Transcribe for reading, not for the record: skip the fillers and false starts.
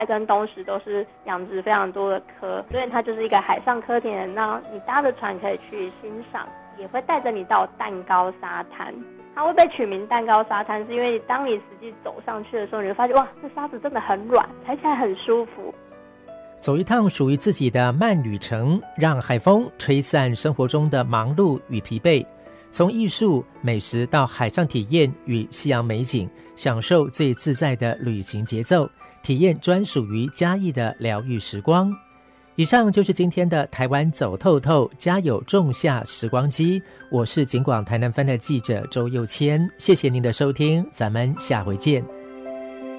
跟东石都是养殖非常多的科，所以它就是一个海上科田。那你搭着船可以去欣赏，也会带着你到蛋糕沙滩。它会被取名蛋糕沙滩，是因为当你实际走上去的时候，你会发现哇，这沙子真的很软，踩起来很舒服。 走一趟属于自己的慢旅程，让海风吹散生活中的忙碌与疲惫，从艺术、美食到海上体验与夕阳美景，享受最自在的旅行节奏，体验专属于嘉义的疗愈时光。以上就是今天的台湾走透透，家有仲夏时光机。我是警广台南分的记者周佑谦，谢谢您的收听，咱们下回见。